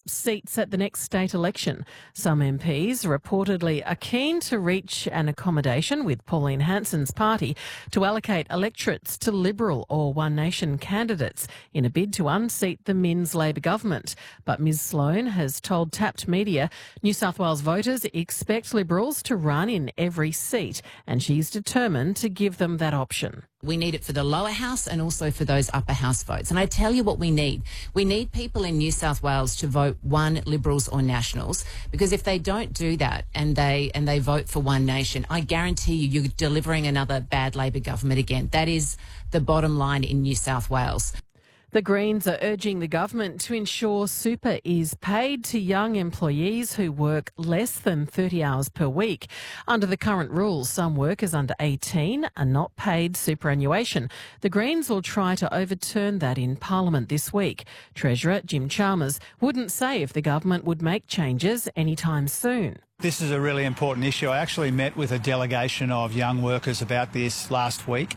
seats at the next state election. Some MPs reportedly are keen to reach an accommodation with Pauline Hanson's party to allocate electorates to Liberal or One Nation candidates in a bid to unseat the Minns Labor government. But Ms Sloan has told Tapped Media New South Wales voters expect Liberals to run in every seat, and she's determined to give them that option. We need it for the lower house and also for those upper house votes. And I tell you what we need. We need people in New South Wales to vote One Liberals or Nationals, because if they don't do that and they vote for One Nation, I guarantee you're delivering another bad Labor government again. That is the bottom line in New South Wales. The Greens are urging the government to ensure super is paid to young employees who work less than 30 hours per week. Under the current rules, some workers under 18 are not paid superannuation. The Greens will try to overturn that in Parliament this week. Treasurer Jim Chalmers wouldn't say if the government would make changes anytime soon. This is a really important issue. I actually met with a delegation of young workers about this last week.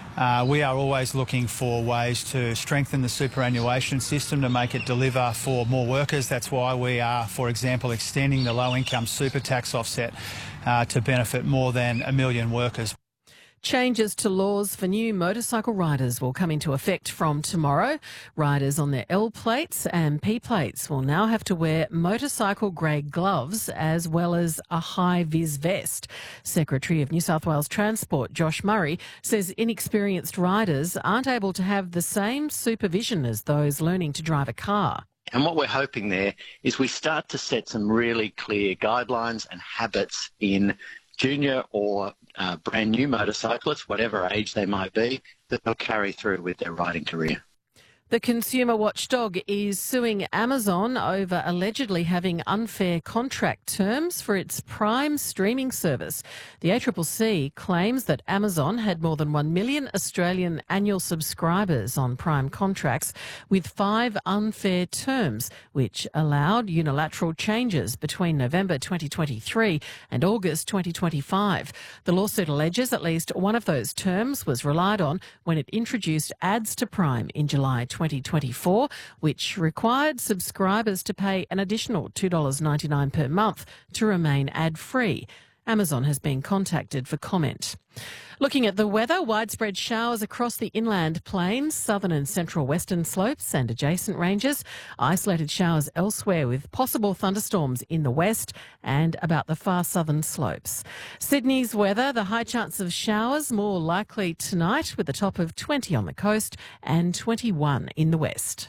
We are always looking for ways to strengthen the superannuation system to make it deliver for more workers. That's why we are, for example, extending the low-income super tax offset to benefit more than 1 million workers. Changes to laws for new motorcycle riders will come into effect from tomorrow. Riders on their L plates and P plates will now have to wear motorcycle-grade gloves as well as a high-vis vest. Secretary of New South Wales Transport, Josh Murray, says inexperienced riders aren't able to have the same supervision as those learning to drive a car. And what we're hoping there is we start to set some really clear guidelines and habits in junior or brand new motorcyclists, whatever age they might be, that they'll carry through with their riding career. The consumer watchdog is suing Amazon over allegedly having unfair contract terms for its Prime streaming service. The ACCC claims that Amazon had more than 1 million Australian annual subscribers on Prime contracts with 5 unfair terms, which allowed unilateral changes between November 2023 and August 2025. The lawsuit alleges at least one of those terms was relied on when it introduced ads to Prime in July 2024, which required subscribers to pay an additional $2.99 per month to remain ad-free. Amazon has been contacted for comment. Looking at the weather, widespread showers across the inland plains, southern and central western slopes and adjacent ranges. Isolated showers elsewhere with possible thunderstorms in the west and about the far southern slopes. Sydney's weather, the high chance of showers more likely tonight with a top of 20 on the coast and 21 in the west.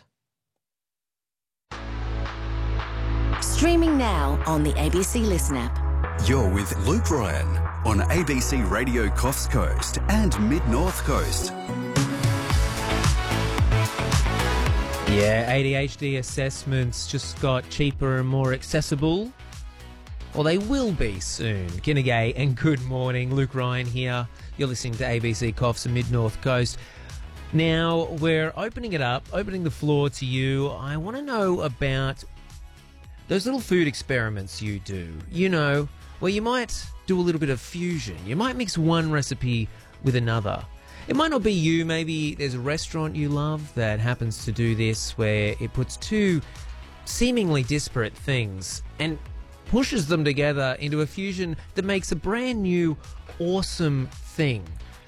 Streaming now on the ABC Listen app. You're with Luke Ryan on ABC Radio Coffs Coast and Mid-North Coast. Yeah, ADHD assessments just got cheaper and more accessible. Well, they will be soon. Kinnegay and good morning. Luke Ryan here. You're listening to ABC Coffs and Mid-North Coast. Now, we're opening it up, opening the floor to you. I want to know about those little food experiments you do. You know, where you might do a little bit of fusion. You might mix one recipe with another. It might not be you. Maybe there's a restaurant you love that happens to do this, where it puts two seemingly disparate things and pushes them together into a fusion that makes a brand new, awesome thing.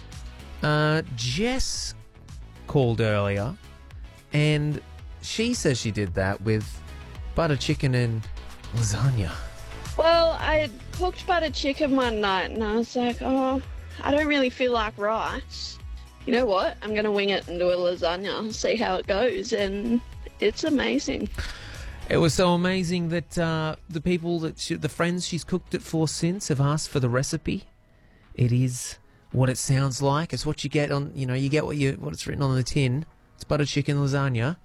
Jess called earlier, and she says she did that with butter chicken and lasagna. Well, I cooked butter chicken one night and I was like, oh, I don't really feel like rice. You know what? I'm going to wing it and do a lasagna, see how it goes, and it's amazing. It was so amazing that the people the friends she's cooked it for since have asked for the recipe. It is what it sounds like. It's what you get on, you get what it's written on the tin. It's butter chicken lasagna.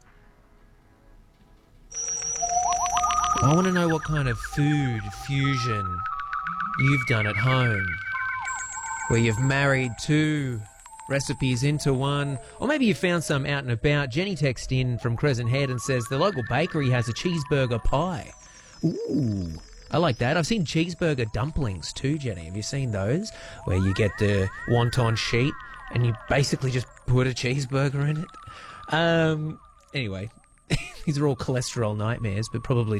I want to know what kind of food fusion you've done at home, where you've married two recipes into one, or maybe you found some out and about. Jenny texted in from Crescent Head and says the local bakery has a cheeseburger pie. Ooh, I like that. I've seen cheeseburger dumplings too, Jenny. Have you seen those? Where you get the wonton sheet and you basically just put a cheeseburger in it. Anyway, these are all cholesterol nightmares, but probably